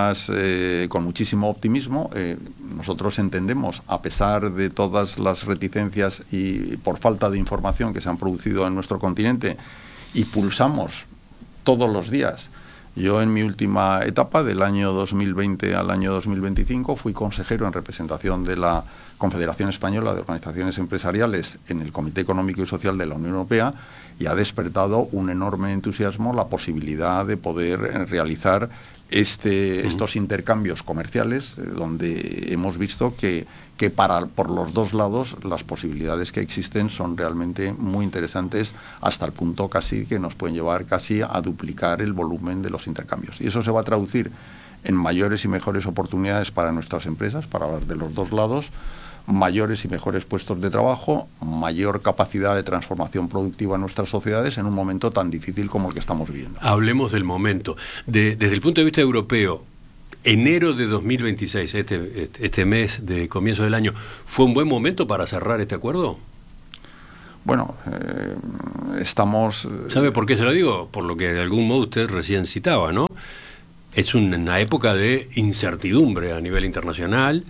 optimismo. Nosotros entendemos, a pesar de todas las reticencias y por falta de información que se han producido en nuestro continente, y pulsamos todos los días Yo en mi última etapa, del año 2020 al año 2025, fui consejero en representación de la Confederación Española de Organizaciones Empresariales en el Comité Económico y Social de la Unión Europea, y ha despertado un enorme entusiasmo la posibilidad de poder realizar estos intercambios comerciales, donde hemos visto que por los dos lados las posibilidades que existen son realmente muy interesantes, hasta el punto casi que nos pueden llevar casi a duplicar el volumen de los intercambios. Y eso se va a traducir en mayores y mejores oportunidades para nuestras empresas, para las de los dos lados, mayores y mejores puestos de trabajo, mayor capacidad de transformación productiva en nuestras sociedades en un momento tan difícil como el que estamos viviendo. Hablemos del momento. Desde el punto de vista europeo, enero de 2026, este mes de comienzo del año, ¿fue un buen momento para cerrar este acuerdo? Bueno, estamos... ¿Sabe por qué se lo digo? Por lo que de algún modo usted recién citaba, ¿no? Es una época de incertidumbre a nivel internacional.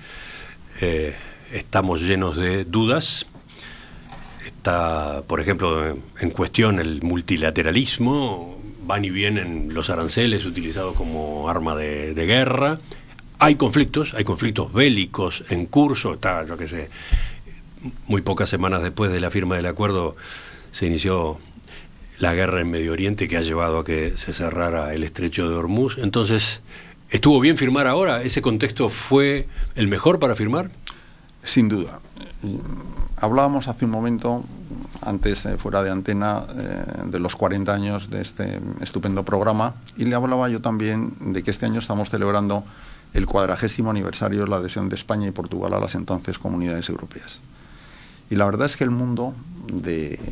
Estamos llenos de dudas. Está, por ejemplo, en cuestión el multilateralismo. Van y vienen los aranceles utilizados como arma de guerra. Hay conflictos bélicos en curso. Está, yo qué sé, muy pocas semanas después de la firma del acuerdo se inició la guerra en Medio Oriente, que ha llevado a que se cerrara el estrecho de Hormuz. Entonces, ¿estuvo bien firmar ahora? ¿Ese contexto fue el mejor para firmar? Sin duda. Hablábamos hace un momento, antes fuera de antena, de los 40 años de este estupendo programa, y le hablaba yo también de que este año estamos celebrando el 40º aniversario de la adhesión de España y Portugal a las entonces comunidades europeas. Y la verdad es que el mundo de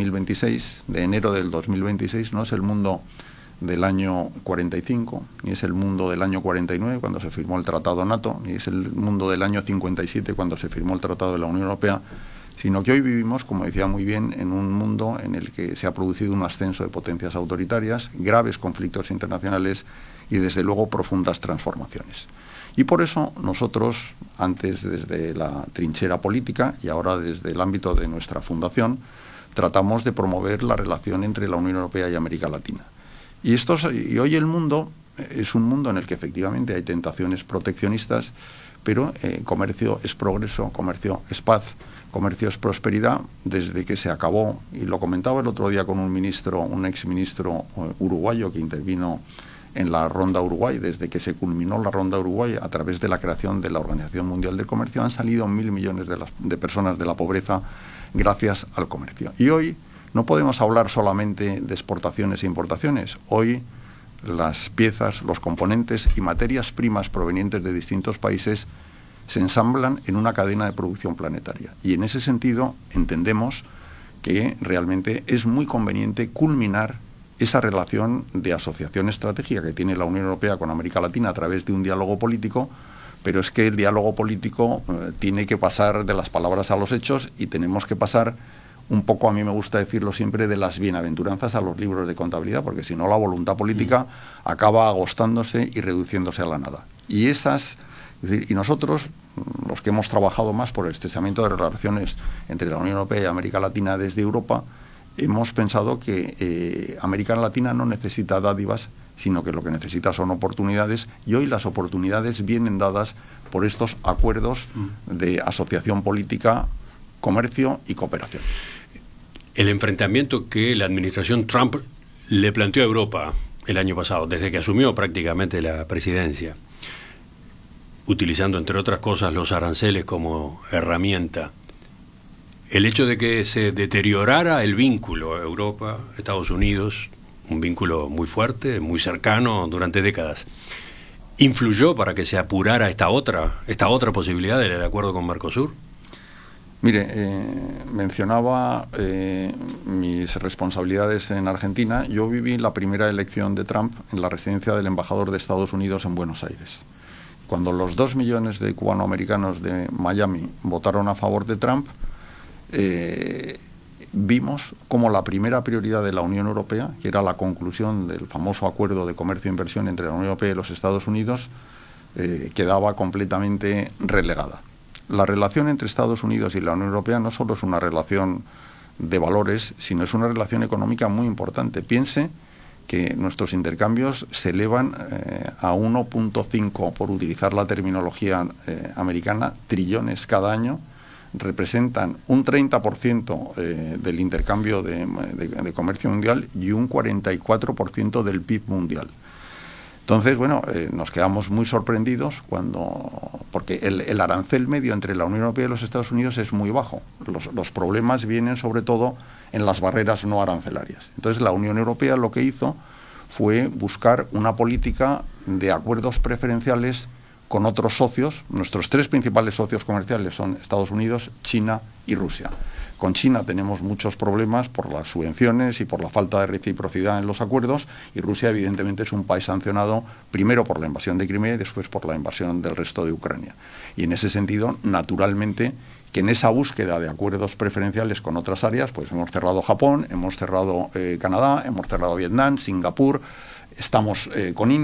2026, de enero del 2026, no es el mundo del año 45, ni es el mundo del año 49, cuando se firmó el Tratado NATO, ni es el mundo del año 57, cuando se firmó el Tratado de la Unión Europea, sino que hoy vivimos, como decía muy bien, en un mundo en el que se ha producido un ascenso de potencias autoritarias, graves conflictos internacionales y, desde luego, profundas transformaciones. Y por eso nosotros, antes desde la trinchera política y ahora desde el ámbito de nuestra fundación, tratamos de promover la relación entre la Unión Europea y América Latina. Y hoy el mundo es un mundo en el que efectivamente hay tentaciones proteccionistas, pero comercio es progreso, comercio es paz, comercio es prosperidad. Desde que se acabó, y lo comentaba el otro día con un exministro uruguayo que intervino en la Ronda Uruguay, desde que se culminó la Ronda Uruguay a través de la creación de la Organización Mundial del Comercio, han salido 1.000 millones de personas de la pobreza gracias al comercio. Y hoy no podemos hablar solamente de exportaciones e importaciones. Hoy las piezas, los componentes y materias primas provenientes de distintos países se ensamblan en una cadena de producción planetaria. Y en ese sentido entendemos que realmente es muy conveniente culminar esa relación de asociación estratégica que tiene la Unión Europea con América Latina a través de un diálogo político, pero es que el diálogo político tiene que pasar de las palabras a los hechos, y tenemos que pasar un poco, a mí me gusta decirlo siempre, de las bienaventuranzas a los libros de contabilidad, porque si no la voluntad política acaba agostándose y reduciéndose a la nada. Y nosotros, los que hemos trabajado más por el estrechamiento de relaciones entre la Unión Europea y América Latina desde Europa, hemos pensado que América Latina no necesita dádivas, sino que lo que necesita son oportunidades, y hoy las oportunidades vienen dadas por estos acuerdos de asociación política, comercio y cooperación. El enfrentamiento que la administración Trump le planteó a Europa el año pasado, desde que asumió prácticamente la presidencia, utilizando, entre otras cosas, los aranceles como herramienta, el hecho de que se deteriorara el vínculo Europa-Estados Unidos, un vínculo muy fuerte, muy cercano durante décadas, ¿influyó para que se apurara esta otra posibilidad del acuerdo con Mercosur? Mire, mencionaba mis responsabilidades en Argentina. Yo viví la primera elección de Trump en la residencia del embajador de Estados Unidos en Buenos Aires. Cuando los 2 millones de cubanoamericanos de Miami votaron a favor de Trump, vimos como la primera prioridad de la Unión Europea, que era la conclusión del famoso acuerdo de comercio e inversión entre la Unión Europea y los Estados Unidos, quedaba completamente relegada. La relación entre Estados Unidos y la Unión Europea no solo es una relación de valores, sino es una relación económica muy importante. Piense que nuestros intercambios se elevan a 1.5, por utilizar la terminología americana, trillones cada año, representan un 30% del intercambio de comercio mundial y un 44% del PIB mundial. Entonces, bueno, nos quedamos muy sorprendidos porque el arancel medio entre la Unión Europea y los Estados Unidos es muy bajo. Los problemas vienen sobre todo en las barreras no arancelarias. Entonces, la Unión Europea lo que hizo fue buscar una política de acuerdos preferenciales con otros socios. Nuestros 3 principales socios comerciales son Estados Unidos, China y Rusia. Con China tenemos muchos problemas por las subvenciones y por la falta de reciprocidad en los acuerdos, y Rusia evidentemente es un país sancionado primero por la invasión de Crimea y después por la invasión del resto de Ucrania. Y en ese sentido, naturalmente, que en esa búsqueda de acuerdos preferenciales con otras áreas, pues hemos cerrado Japón, hemos cerrado Canadá, hemos cerrado Vietnam, Singapur, estamos con India.